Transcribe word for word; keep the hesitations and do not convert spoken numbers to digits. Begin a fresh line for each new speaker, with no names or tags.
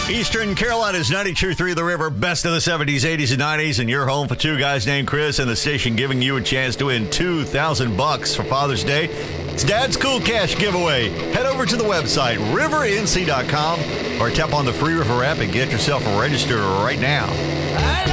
Eastern Carolina's ninety-two point three The River, best of the seventies, eighties, and nineties, and your home for two guys named Chris, and the station giving you a chance to win two thousand bucks for Father's Day. It's Dad's Cool Cash giveaway. Head over to the website, river n c dot com, or tap on the free River app and get yourself registered right now.